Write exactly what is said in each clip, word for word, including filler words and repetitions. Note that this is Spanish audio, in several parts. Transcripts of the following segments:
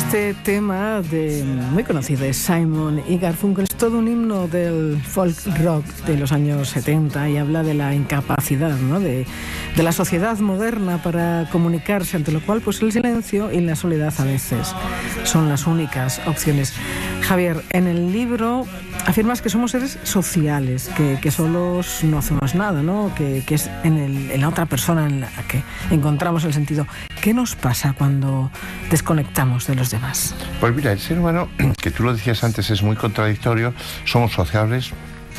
Este tema de, muy conocido de Simon y Garfunkel es todo un himno del folk rock de los años setenta y habla de la incapacidad, ¿no? de, de la sociedad moderna para comunicarse, ante lo cual pues el silencio y la soledad a veces son las únicas opciones. Javier, en el libro afirmas que somos seres sociales, que, que solos no hacemos nada, ¿no? que, que es en, el, en la otra persona en la que encontramos el sentido. ¿Qué nos pasa cuando desconectamos de los demás? Pues mira, el ser humano, que tú lo decías antes, es muy contradictorio, somos sociables,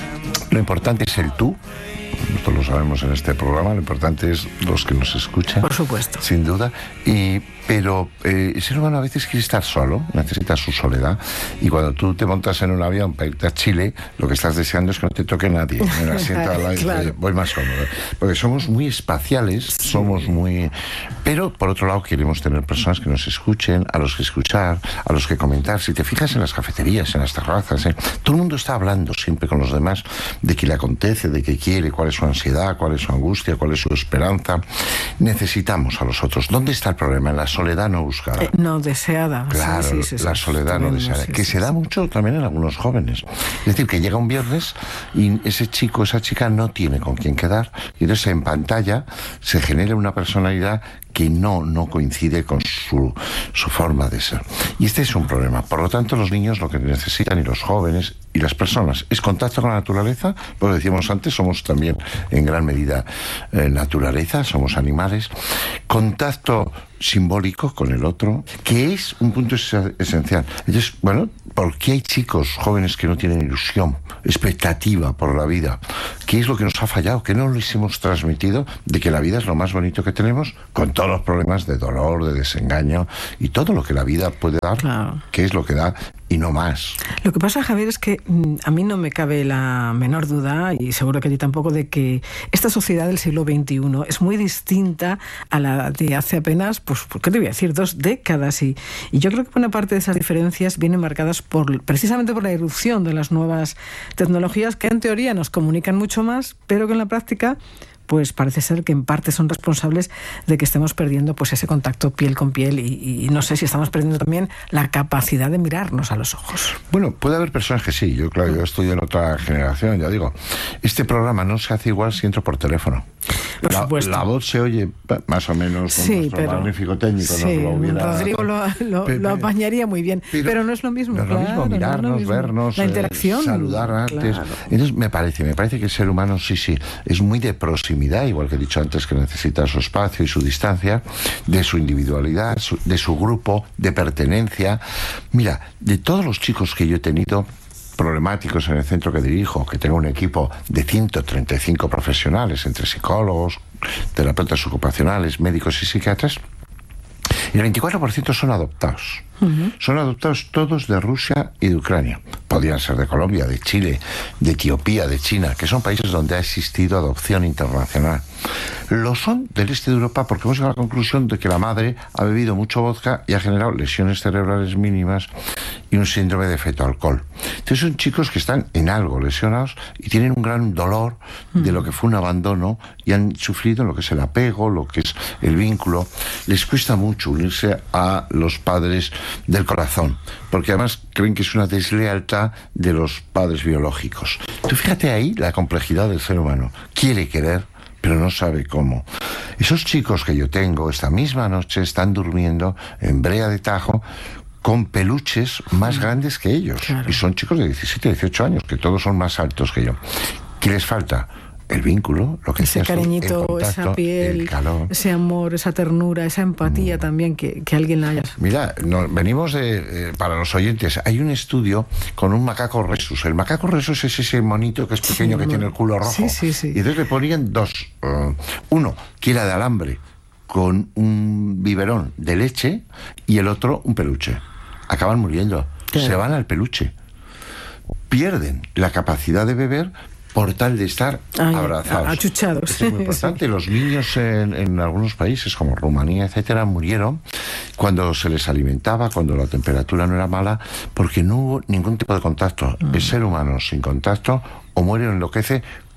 lo importante es el tú. Nosotros lo sabemos en este programa, lo importante es los que nos escuchan. Por supuesto. Sin duda. Y, pero eh, el ser humano a veces quiere estar solo, necesita su soledad. Y cuando tú te montas en un avión para irte a Chile, lo que estás deseando es que no te toque nadie. En el asiento al aire, claro. Voy más cómodo. Porque somos muy espaciales, sí. somos muy... Pero, por otro lado, queremos tener personas que nos escuchen, a los que escuchar, a los que comentar. Si te fijas en las cafeterías, en las terrazas, ¿eh? todo el mundo está hablando siempre con los demás de qué le acontece, de qué quiere, cuál es su ansiedad, cuál es su angustia, cuál es su esperanza. Necesitamos a los otros. ¿Dónde está el problema? En la soledad no buscada. Eh, no deseada. Claro, sí, sí, sí, la sí, soledad no deseada. Sí, que sí, se sí. da mucho también en algunos jóvenes. Es decir, que llega un viernes y ese chico, esa chica no tiene con quién quedar. Y entonces en pantalla se genera una personalidad que no, no coincide con su, su forma de ser. Y este es un problema. Por lo tanto, los niños lo que necesitan, y los jóvenes, y las personas, es contacto con la naturaleza. Como decíamos antes, somos también en gran medida eh, naturaleza, somos animales. Contacto simbólico con el otro, que es un punto es esencial. Entonces, bueno, ¿por qué hay chicos jóvenes que no tienen ilusión, expectativa por la vida? ¿Qué es lo que nos ha fallado? ¿Qué no les hemos transmitido de que la vida es lo más bonito que tenemos, con todos los problemas de dolor, de desengaño y todo lo que la vida puede dar, claro. que es lo que da y no más? Lo que pasa, Javier, es que mm, a mí no me cabe la menor duda, y seguro que a ti tampoco, de que esta sociedad del siglo veintiuno es muy distinta a la de hace apenas, pues, ¿qué te voy a decir?, dos décadas. Y, y yo creo que buena parte de esas diferencias vienen marcadas por, precisamente por la irrupción de las nuevas tecnologías, que en teoría nos comunican mucho más, pero que en la práctica pues parece ser que en parte son responsables de que estemos perdiendo pues ese contacto piel con piel y, y no sé si estamos perdiendo también la capacidad de mirarnos a los ojos. Bueno, puede haber personas que sí. Yo, claro, yo estoy en otra generación, ya digo. Este programa no se hace igual si entro por teléfono. Por la, supuesto. La voz se oye más o menos con sí, nuestro pero, magnífico técnico. Sí, nos lo hubiera... Rodrigo lo, lo, pero, lo apañaría muy bien, pero, pero no es lo mismo. No es claro, lo mismo mirarnos, no es lo mismo. vernos, la interacción. Eh, saludar antes. Claro. Entonces, me parece, me parece que el ser humano sí, sí, es muy de proximidad, igual que he dicho antes, que necesita su espacio y su distancia, de su individualidad, su, de su grupo, de pertenencia. Mira, de todos los chicos que yo he tenido problemáticos en el centro que dirijo, que tengo un equipo de ciento treinta y cinco profesionales, entre psicólogos, terapeutas ocupacionales, médicos y psiquiatras, el veinticuatro por ciento son adoptados. Uh-huh. Son adoptados todos de Rusia y de Ucrania. Podrían ser de Colombia, de Chile, de Etiopía, de China, que son países donde ha existido adopción internacional. Lo son del este de Europa porque hemos llegado a la conclusión de que la madre ha bebido mucho vodka y ha generado lesiones cerebrales mínimas y un síndrome de feto-alcohol. Entonces son chicos que están en algo lesionados y tienen un gran dolor uh-huh. de lo que fue un abandono y han sufrido lo que es el apego, lo que es el vínculo. Les cuesta mucho unirse a los padres del corazón, porque además creen que es una deslealtad de los padres biológicos. Tú fíjate ahí la complejidad del ser humano. Quiere querer, pero no sabe cómo. Esos chicos que yo tengo esta misma noche están durmiendo en Brea de Tajo con peluches más grandes que ellos. Claro. Y son chicos de diecisiete, dieciocho años, que todos son más altos que yo. ¿Qué les falta? El vínculo, lo que ese cariñito, tú, el contacto, esa piel, el calor, ese amor, esa ternura, esa empatía mm. también que, que alguien haya. Mira, no, venimos de, eh, para los oyentes, hay un estudio con un macaco rhesus. El macaco rhesus es ese monito que es pequeño, sí, que no. tiene el culo rojo. Sí, sí, sí. Y entonces le ponían dos. Uh, uno, que era de alambre, con un biberón de leche, y el otro, un peluche. Acaban muriendo. Claro. Se van al peluche. Pierden la capacidad de beber por tal de estar Ay, abrazados. Achuchados. Esto es muy importante. Los niños en, en algunos países, como Rumanía, etcétera, murieron cuando se les alimentaba, cuando la temperatura no era mala, porque no hubo ningún tipo de contacto. Mm. El ser humano sin contacto o muere o enloquece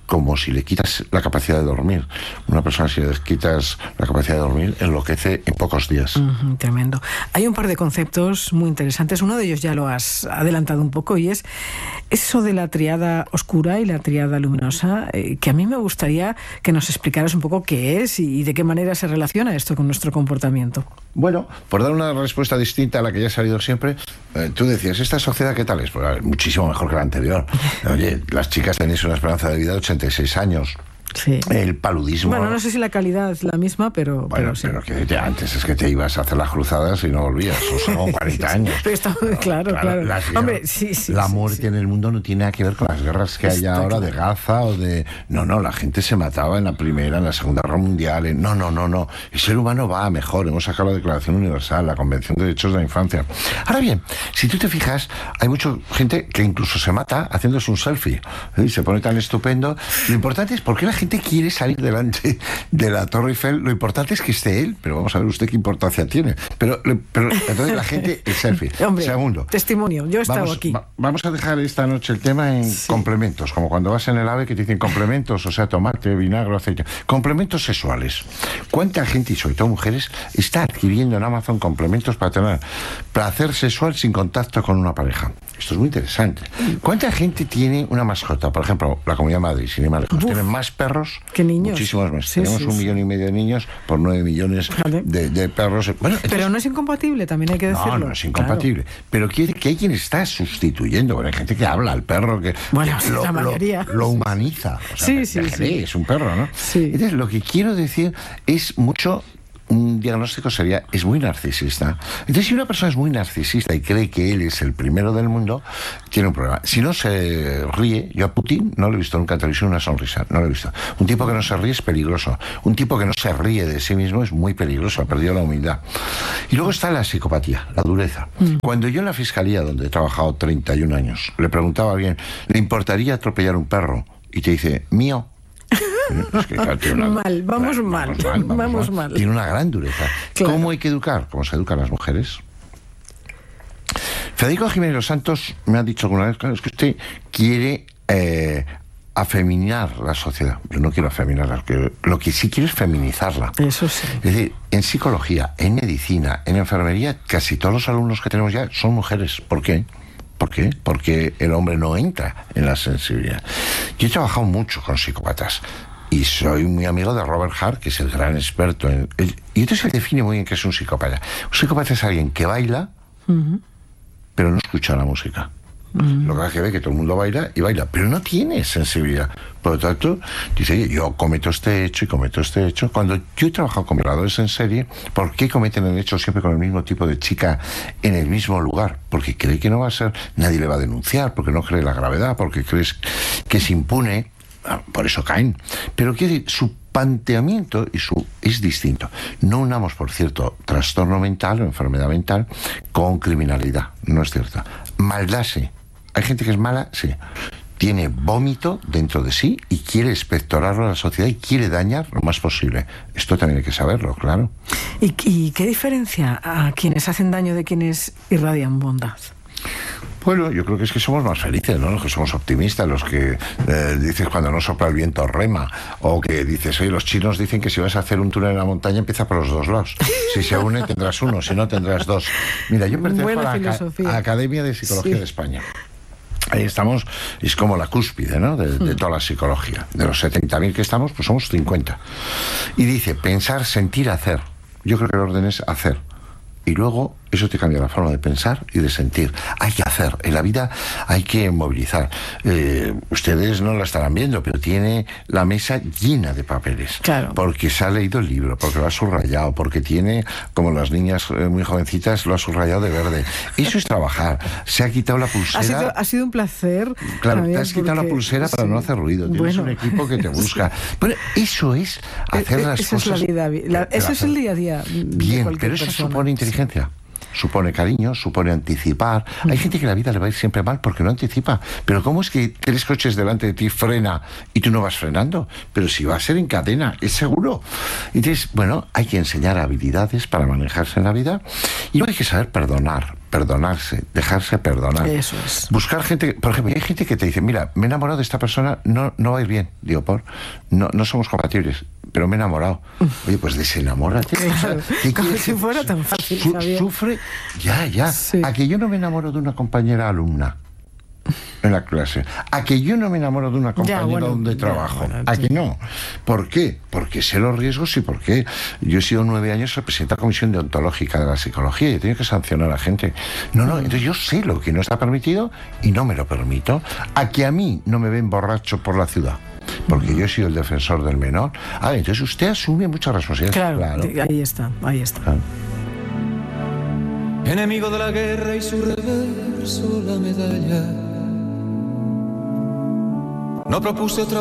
como si le quitas la capacidad de dormir. Una persona, si le quitas la capacidad de dormir, enloquece en pocos días. Uh-huh, tremendo. Hay un par de conceptos muy interesantes. Uno de ellos ya lo has adelantado un poco, y es eso de la triada oscura y la triada luminosa, eh, que a mí me gustaría que nos explicaras un poco qué es y de qué manera se relaciona esto con nuestro comportamiento. Bueno, por dar una respuesta distinta a la que ya ha salido siempre, eh, tú decías, ¿esta sociedad qué tal es? Pues, a ver, muchísimo mejor que la anterior. Oye, las chicas tenéis una esperanza de vida de ochenta y seis años. Sí. El paludismo. Bueno, no sé si la calidad es la misma, pero. Bueno, pero, sí. pero que ya antes es que te ibas a hacer las cruzadas y no volvías. O son cuarenta años. Pero está, claro, claro. claro. Las, Hombre, sí, sí. La sí, muerte sí. en el mundo no tiene nada que ver con las guerras que hay ahora claro. de Gaza o de. No, no, la gente se mataba en la Primera, en la Segunda Guerra Mundial. En... No, no, no, no. El ser humano va a mejor. Hemos sacado la Declaración Universal, la Convención de Derechos de la Infancia. Ahora bien, si tú te fijas, hay mucha gente que incluso se mata haciéndose un selfie. ¿Sí? Se pone tan estupendo. Lo importante es por qué la gente quiere salir delante de la Torre Eiffel. Lo importante es que esté él, pero vamos a ver usted qué importancia tiene. Pero, pero entonces la gente, el selfie. Hombre, segundo, testimonio, yo he estado vamos, aquí. Va, vamos a dejar esta noche el tema en sí. complementos, como cuando vas en el AVE que te dicen complementos, o sea, tomate, vinagre, aceite. Complementos sexuales. ¿Cuánta gente, y sobre todo mujeres, está adquiriendo en Amazon complementos para tener placer sexual sin contacto con una pareja? Esto es muy interesante. ¿Cuánta gente tiene una mascota? Por ejemplo, la Comunidad de Madrid, sin ir más lejos, Uf, tienen más perros que niños. Muchísimos más. Sí, Tenemos sí, un sí. millón y medio de niños por nueve millones vale. de, de perros. Bueno, entonces, pero no es incompatible, también hay que decirlo. No, no es incompatible. Claro. Pero quiere que hay quien está sustituyendo. Bueno, hay gente que habla al perro, que, bueno, que lo, la mayoría. Lo, lo humaniza. O sea, sí, sí, déjale, sí. Es un perro, ¿no? Sí. Entonces, lo que quiero decir es mucho. Un diagnóstico sería, es muy narcisista. Entonces, si una persona es muy narcisista y cree que él es el primero del mundo, tiene un problema. Si no se ríe, yo a Putin no lo he visto nunca en televisión una sonrisa, no lo he visto. Un tipo que no se ríe es peligroso. Un tipo que no se ríe de sí mismo es muy peligroso, ha perdido la humildad. Y luego está la psicopatía, la dureza. Mm. Cuando yo en la fiscalía, donde he trabajado treinta y un años, le preguntaba a alguien, ¿le importaría atropellar un perro? Y te dice, mío. Es que, claro, una, mal, vamos, claro, mal, vamos, mal, vamos, vamos mal. mal. Tiene una gran dureza. Claro. ¿Cómo hay que educar? ¿Cómo se educan las mujeres? Federico Jiménez Los Santos me ha dicho alguna vez, claro, es que usted quiere eh, afeminar la sociedad. Yo no quiero afeminarla, lo que, lo que sí quiero es feminizarla. Eso sí. Es decir, en psicología, en medicina, en enfermería, casi todos los alumnos que tenemos ya son mujeres. ¿Por qué? ¿Por qué? Porque el hombre no entra en la sensibilidad. Yo he trabajado mucho con psicópatas y soy muy amigo de Robert Hart, que es el gran experto en... El, y entonces él define muy bien qué es un psicópata. Un psicópata es alguien que baila, uh-huh. pero no escucha la música. Uh-huh. Lo que hace que ve que todo el mundo baila y baila, pero no tiene sensibilidad. Por lo tanto, dice, yo cometo este hecho y cometo este hecho. Cuando yo he trabajado con violadores en serie, ¿por qué cometen el hecho siempre con el mismo tipo de chica en el mismo lugar? Porque cree que no va a ser, nadie le va a denunciar, porque no cree la gravedad, porque crees que es impune, por eso caen. Pero quiere decir, su planteamiento y su es distinto. No unamos, por cierto, trastorno mental o enfermedad mental con criminalidad, no es cierto. Maldad sí. Hay gente que es mala, sí. Tiene vómito dentro de sí y quiere expectorarlo a la sociedad y quiere dañar lo más posible. Esto también hay que saberlo, claro. ¿Y, y qué diferencia a quienes hacen daño de quienes irradian bondad? Bueno, yo creo que es que somos más felices, ¿no? Los que somos optimistas, los que eh, dices cuando no sopla el viento rema, o que dices, oye, los chinos dicen que si vas a hacer un túnel en la montaña empieza por los dos lados. Si se une tendrás uno, si no tendrás dos. Mira, yo pertenezco a la, a la Academia de Psicología sí. de España. Ahí estamos, es como la cúspide, ¿no? De, de toda la psicología. De los setenta mil que estamos, pues somos cincuenta. Y dice, pensar, sentir, hacer. Yo creo que el orden es hacer. Y luego eso te cambia la forma de pensar y de sentir. Hay que hacer. En la vida hay que movilizar. Eh, ustedes no la estarán viendo, pero tiene la mesa llena de papeles. Claro. Porque se ha leído el libro, porque lo ha subrayado, porque tiene, como las niñas eh, muy jovencitas, lo ha subrayado de verde. Eso es trabajar. Se ha quitado la pulsera. Ha sido, ha sido un placer. Claro, te has quitado porque... la pulsera para sí. no hacer ruido. Tienes bueno. un equipo que te busca. Sí. Pero eso es hacer eh, las eso cosas. Es la vida, la, eso es el día a día. Bien, pero eso persona. supone inteligencia. Supone cariño, supone anticipar. Hay gente que la vida le va a ir siempre mal porque no anticipa. Pero ¿cómo es que tres coches delante de ti frena y tú no vas frenando? Pero si va a ser en cadena, es seguro. Entonces, bueno, hay que enseñar habilidades para manejarse en la vida y luego hay que saber perdonar. perdonarse, dejarse perdonar. Eso es. Buscar gente, por ejemplo, hay gente que te dice, mira, me he enamorado de esta persona, no, no va a ir bien. Digo, por, no, no somos compatibles, pero me he enamorado. Oye, pues desenamórate. Claro, o sea, como si fuera tan fácil, su, Javier. Sufre, ya, ya. Sí. A que yo no me enamoro de una compañera alumna en la clase, a que yo no me enamoro de una compañera ya, bueno, donde trabajo, ya, bueno, a que no. ¿Por qué? Porque sé los riesgos y porque yo he sido nueve años representante de la Comisión Deontológica de la Psicología y he tenido que sancionar a la gente. No, no, entonces yo sé lo que no está permitido y no me lo permito. A que a mí no me ven borracho por la ciudad, porque yo he sido el defensor del menor. Ah, entonces usted asume muchas responsabilidades. Claro, claro. Ahí está, ahí está. Ah. Enemigo de la guerra y su reverso la medalla. No propuse otra